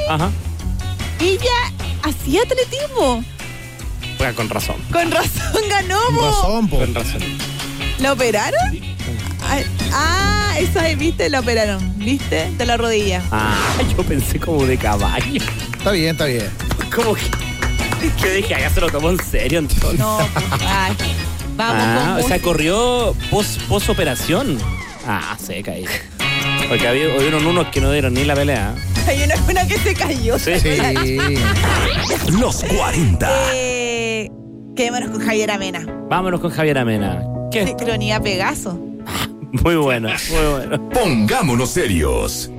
Ajá. Ella hacía atletismo. Pues con razón. Con razón ganó, Con po. razón, po. Con razón. ¿La operaron? Esa viste, la operaron, ¿viste? De la rodilla. Yo pensé como de caballo. Está bien. Como que dije, ya se lo tomó en serio entonces. No, ay, vamos con o sea, música. corrió post operación. Seca ahí. Porque había unos que no dieron ni la pelea. Hay una que se cayó. Sí. Sí. Los 40. Quedémonos con Javier Amena. Vámonos con Javier Amena. ¿Qué? Sincronía Pegaso. Muy bueno, muy bueno. Pongámonos serios.